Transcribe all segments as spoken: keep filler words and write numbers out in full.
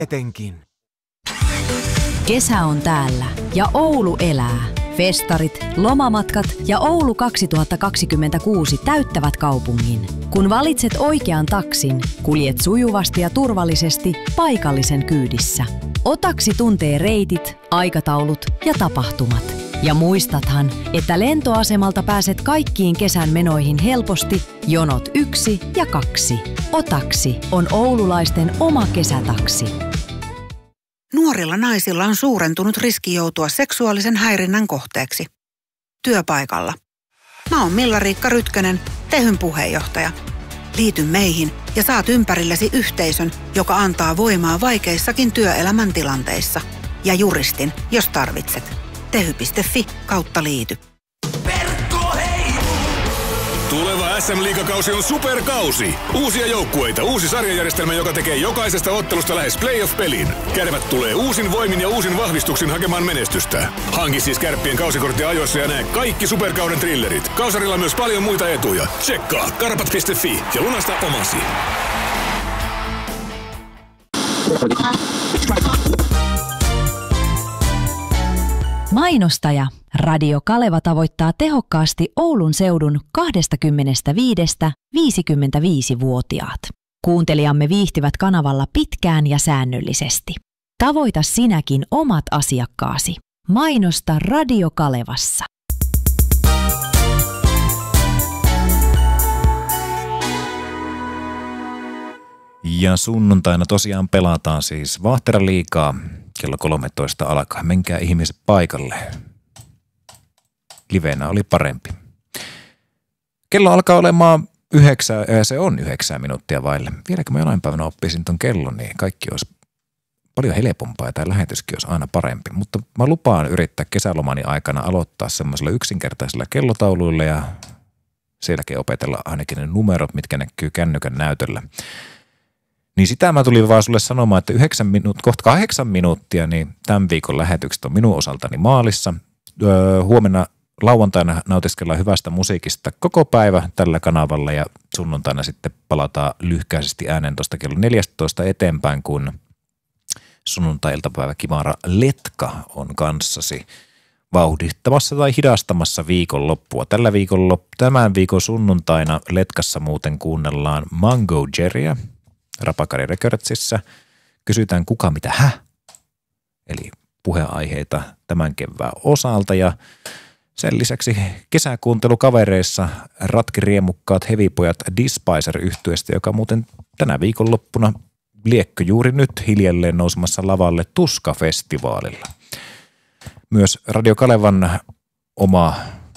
etenkin. Kesä on täällä ja Oulu elää. Festarit, lomamatkat ja Oulu kaksituhattakaksikymmentäkuusi täyttävät kaupungin. Kun valitset oikean taksin, kuljet sujuvasti ja turvallisesti paikallisen kyydissä. Otaksi tuntee reitit, aikataulut ja tapahtumat. Ja muistathan, että lentoasemalta pääset kaikkiin kesän menoihin helposti jonot yksi ja kaksi. Otaksi on oululaisten oma kesätaksi. Nuorilla naisilla on suurentunut riski joutua seksuaalisen häirinnän kohteeksi. Työpaikalla. Mä oon Milla-Riikka Rytkönen, Tehyn puheenjohtaja. Liity meihin ja saat ympärillesi yhteisön, joka antaa voimaa vaikeissakin työelämän tilanteissa. Ja juristin, jos tarvitset. tehy piste fi kautta liity. Tuleva äs äm-liigakausi on superkausi. Uusia joukkueita, uusi sarjajärjestelmä, joka tekee jokaisesta ottelusta lähes playoff-pelin. Kärpät tulee uusin voimin ja uusin vahvistuksin hakemaan menestystä. Hanki siis Kärppien kausikorttia ajoissa ja näe kaikki superkauden thrillerit. Kausarilla myös paljon muita etuja. Tsekkaa karpat piste fi ja lunasta omasi. Mainostaja. Radio Kaleva tavoittaa tehokkaasti Oulun seudun kaksikymmentäviisi viisikymmentäviisi-vuotiaat. Kuuntelijamme viihtyvät kanavalla pitkään ja säännöllisesti. Tavoita sinäkin omat asiakkaasi. Mainosta Radio Kalevassa. Ja sunnuntaina tosiaan pelataan siis Vahteraliigaa kello kolmetoista alkaa. Menkää ihmiset paikalle. Livenä oli parempi. Kello alkaa olemaan yhdeksää, se on yhdeksää minuuttia vaille. Vieläkö mä jonain päivänä oppisin ton kellon, niin kaikki olisi paljon helpompaa ja tämä lähetyskin olisi aina parempi. Mutta mä lupaan yrittää kesälomani aikana aloittaa semmoisella yksinkertaisella kellotauluilla ja sielläkin opetella ainakin ne numerot, mitkä näkyy kännykän näytöllä. Niin sitä mä tulin vaan sulle sanomaan, että yhdeksän minuut, kohta kahdeksan minuuttia, niin tämän viikon lähetykset on minun osaltani maalissa. Öö, huomenna lauantaina nautiskellaan hyvästä musiikista koko päivä tällä kanavalla ja sunnuntaina sitten palataan lyhkäisesti ääneen tuosta kello neljätoista eteenpäin, kun sunnuntai-iltapäivä Kimara Letka on kanssasi vauhdittamassa tai hidastamassa viikonloppua. Tällä viikonloppu, tämän viikon sunnuntaina Letkassa muuten kuunnellaan Mango Jerryä Rapakari Recordsissa. Kysytään kuka mitä hä? Eli puheenaiheita tämän kevään osalta ja sen lisäksi kesäkuuntelukavereissa ratkiriemukkaat hevipojat Despicer-yhtyeestä, joka muuten tänä viikonloppuna liekkö juuri nyt hiljalleen nousemassa lavalle Tuska-festivaalilla. Myös Radio Kalevan oma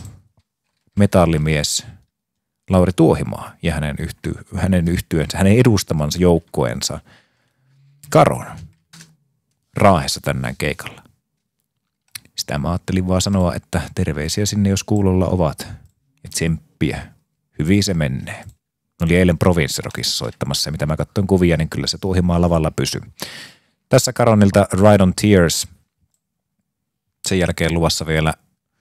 metallimies Lauri Tuohimaa ja hänen, yhty, hänen yhtyensä, hänen edustamansa joukkueensa Karon Raahessa tänään keikalla. Sitä mä ajattelin vaan sanoa, että terveisiä sinne, jos kuulolla ovat. Ja tsemppiä. Hyvin se menee. Oli eilen Provinssirokissa soittamassa ja mitä mä katsoin kuvia, niin kyllä se Tuohimaa lavalla pysyy. Tässä Karonilta Ride on Tears. Sen jälkeen luvassa vielä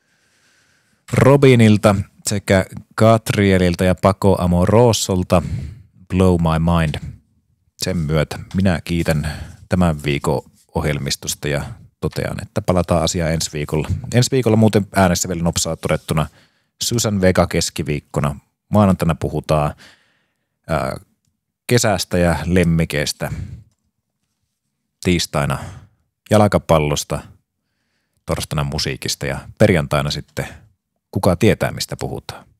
Robinilta sekä Gatrielilta ja Paco Amorosolta Blow My Mind. Sen myötä minä kiitän tämän viikon ohjelmistosta ja totean, että palataan asiaan ensi viikolla. Ensi viikolla muuten äänessä vielä nopsaa todettuna Susan Vega keskiviikkona. Maanantaina puhutaan ää, kesästä ja lemmikeistä. Tiistaina jalkapallosta, torstaina musiikista ja perjantaina sitten kuka tietää mistä puhutaan.